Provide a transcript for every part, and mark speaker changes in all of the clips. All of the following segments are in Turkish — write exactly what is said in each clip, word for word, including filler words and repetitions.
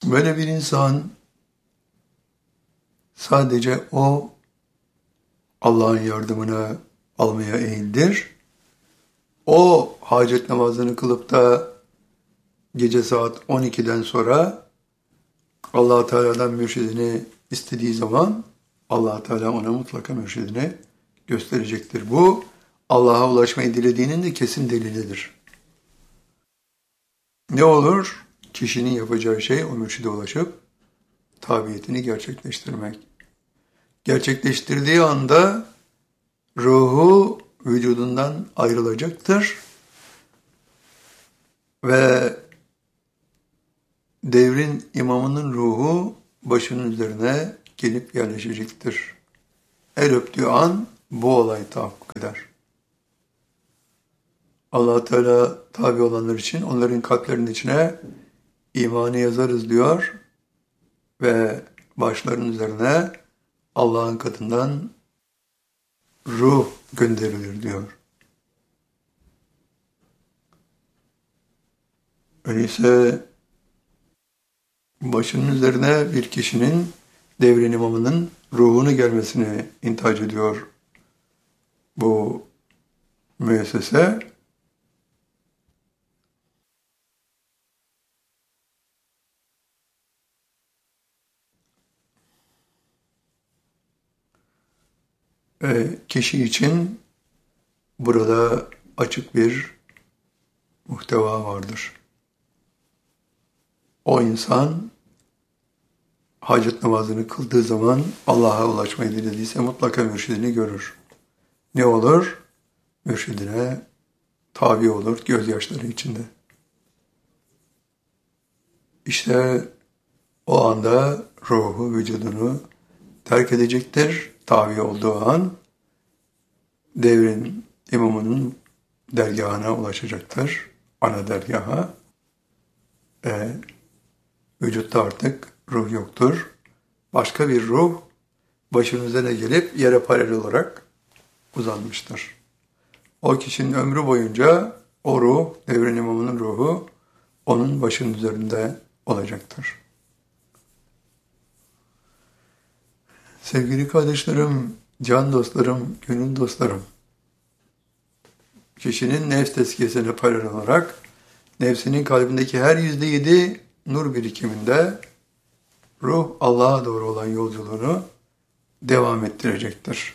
Speaker 1: Böyle bir insan sadece o Allah'ın yardımını almaya eğildir. O hacet namazını kılıp da gece saat on ikiden sonra Allah Teala'dan mürşidini istediği zaman Allah Teala ona mutlaka mürşidini gösterecektir. Bu Allah'a ulaşmayı dilediğinin de kesin delilidir. Ne olur? Kişinin yapacağı şey o mürşide ulaşıp tabiyetini gerçekleştirmek. Gerçekleştirdiği anda ruhu vücudundan ayrılacaktır ve devrin imamının ruhu başının üzerine gelip yerleşecektir. El öptüğü an bu olay tahakkuk eder. Allah Teala tabi olanlar için onların kalplerinin içine imanı yazarız diyor ve başların üzerine Allah'ın katından ruh gönderilir diyor. Öyleyse başının üzerine bir kişinin devrin imamının ruhunu gelmesini intihac ediyor bu müessese. E, kişi için burada açık bir muhteva vardır. O insan hacet namazını kıldığı zaman Allah'a ulaşmayı dilediyse mutlaka mürşidini görür. Ne olur? Mürşidine tabi olur gözyaşları içinde. İşte o anda ruhu, vücudunu terk edecektir. Tabi olduğu an devrin imamının dergahına ulaşacaktır. Ana dergaha. E, vücutta artık ruh yoktur. Başka bir ruh başının üzerine gelip yere paralel olarak uzanmıştır. O kişinin ömrü boyunca o ruh, devrin imamının ruhu onun başının üzerinde olacaktır. Sevgili kardeşlerim, can dostlarım, gönül dostlarım, kişinin nefs tezkiyesine paralel olarak nefsinin kalbindeki her yüzde yedi nur birikiminde ruh Allah'a doğru olan yolculuğunu devam ettirecektir.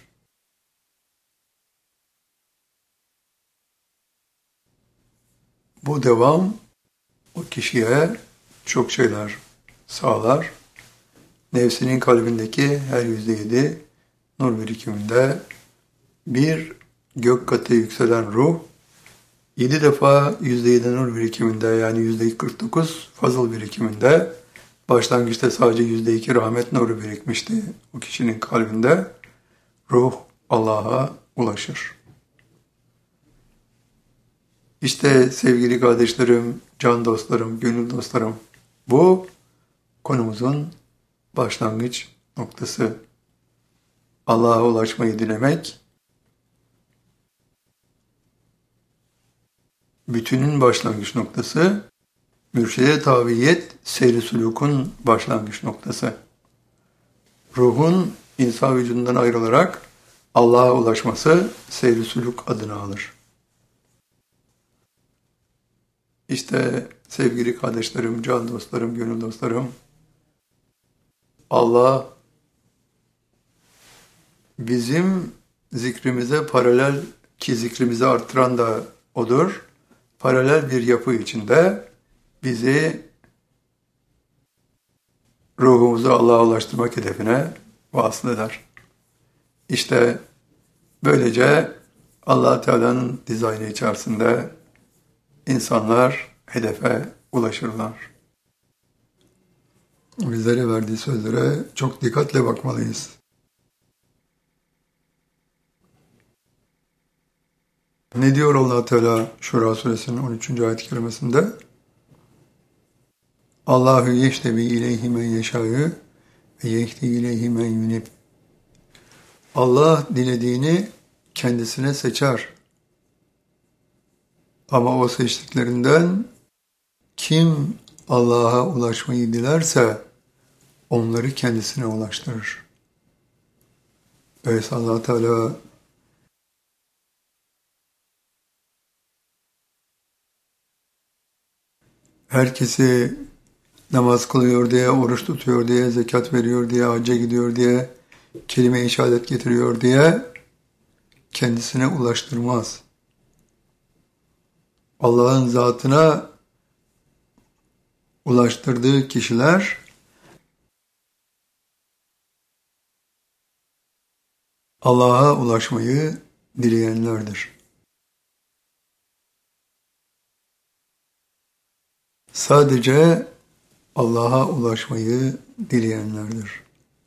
Speaker 1: Bu devam o kişiye çok şeyler sağlar. Nefsinin kalbindeki her yüzde yedi nur birikiminde bir gök katı yükselen ruh, yedi defa yüzde yedi nur birikiminde yani yüzde kırk dokuz fazıl birikiminde, başlangıçta sadece yüzde iki rahmet nuru birikmişti o kişinin kalbinde, ruh Allah'a ulaşır. İşte sevgili kardeşlerim, can dostlarım, gönül dostlarım, bu konumuzun başlangıç noktası. Allah'a ulaşmayı dilemek, bütünün başlangıç noktası, mürşide tabiyet, seyri sulukun başlangıç noktası. Ruhun insan vücudundan ayrılarak Allah'a ulaşması seyri suluk adını alır. İşte sevgili kardeşlerim, can dostlarım, gönül dostlarım, Allah bizim zikrimize paralel, ki zikrimizi arttıran da odur, paralel bir yapı içinde bizi ruhumuzu Allah'a ulaştırmak hedefine vasıl eder. İşte böylece Allah Teala'nın dizaynı içerisinde insanlar hedefe ulaşırlar. Bizlere verdiği sözlere çok dikkatle bakmalıyız. Ne diyor Allah Teala Şura suresinin on üçüncü ayet-i kerimesinde? Allahu yeştebi ileyhi men yeşâ'ü ve yehdi ileyhi men yunib. Allah dilediğini kendisine seçer. Ama o seçtiklerinden kim Allah'a ulaşmayı dilerse onları kendisine ulaştırır. Öyleyse Allah Teala herkesi namaz kılıyor diye, oruç tutuyor diye, zekat veriyor diye, hacca gidiyor diye, kelime-i şehadet getiriyor diye kendisine ulaştırmaz. Allah'ın zatına ulaştırdığı kişiler Allah'a ulaşmayı dileyenlerdir. Sadece Allah'a ulaşmayı dileyenlerdir.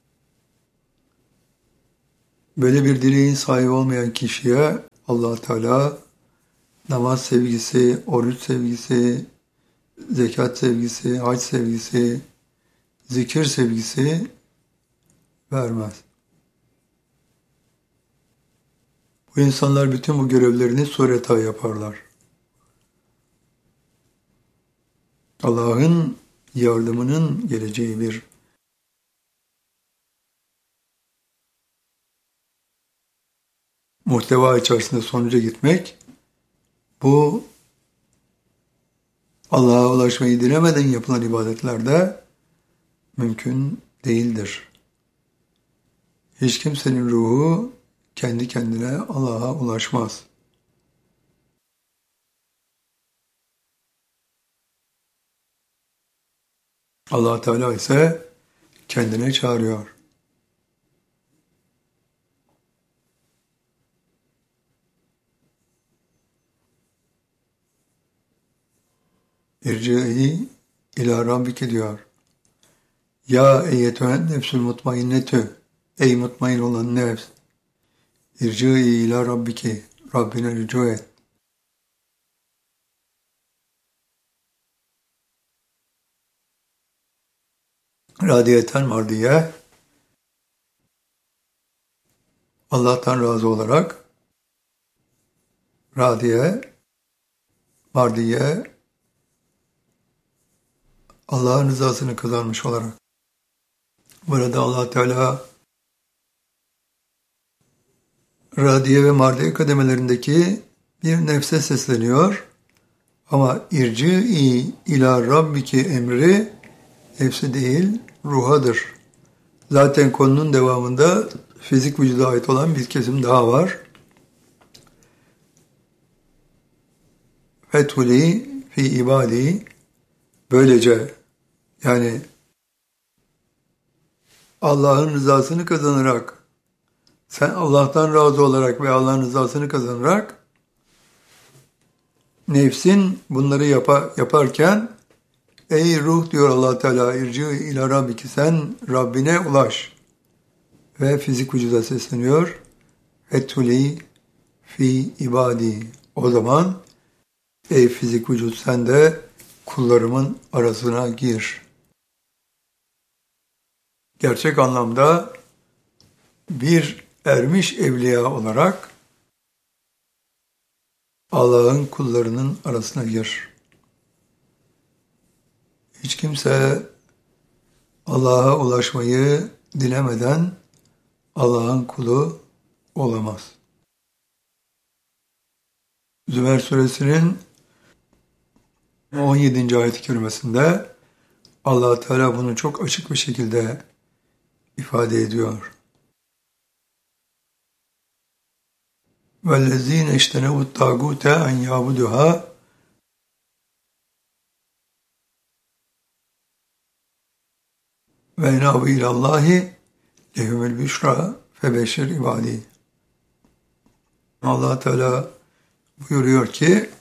Speaker 1: Böyle bir dileğin sahibi olmayan kişiye Allah Teala namaz sevgisi, oruç sevgisi, zekat sevgisi, hac sevgisi, zikir sevgisi vermez. Bu insanlar bütün bu görevlerini sureta yaparlar. Allah'ın yardımının geleceği bir muhteva içerisinde sonuca gitmek, bu Allah'a ulaşmayı dilemeden yapılan ibadetlerde mümkün değildir. Hiç kimsenin ruhu kendi kendine Allah'a ulaşmaz. Allah Teala ise kendine çağırıyor. İrci'i ila rabbike diyor. Ya eyyetühen nefsül mutmainnetü. Ey mutmain olan nefs. İrci'i ila rabbike. Rabbine rücu et. Radiyeten mardiye. Allah'tan razı olarak. Radiye. Mardiye. Allah'ın rızasını kazanmış olarak. Burada Allah Teala radiye ve mardiye kademelerindeki bir nefse sesleniyor. Ama irci'i ila rabbiki emri nefsi değil, ruhadır. Zaten konunun devamında fizik vücuda ait olan bir kesim daha var. Fethuli fi ibadi. Böylece yani Allah'ın rızasını kazanarak, sen Allah'tan razı olarak ve Allah'ın rızasını kazanarak nefsin bunları yapa, yaparken ey ruh diyor Allah Teala irci ila rabbiki, sen Rabbine ulaş ve fizik vücuda sesleniyor. Fethuli fi ibadi. O zaman ey fizik vücut sen de kullarımın arasına gir. Gerçek anlamda bir ermiş evliya olarak Allah'ın kullarının arasına gir. Hiç kimse Allah'a ulaşmayı dilemeden Allah'ın kulu olamaz. Zümer suresinin on yedinci ayet-i kerimesinde Allah Teala bunu çok açık bir şekilde ifade ediyor. وَالَّذ۪ينَ اِشْتَنَوُ الطَّاغُوتَ اَنْ يَعْبُدُهَا وَاَنَابُ اِلَى اللّٰهِ لَهُمُ الْبُشْرَى فَبَشِّرْ ibadi. Allah Teala buyuruyor ki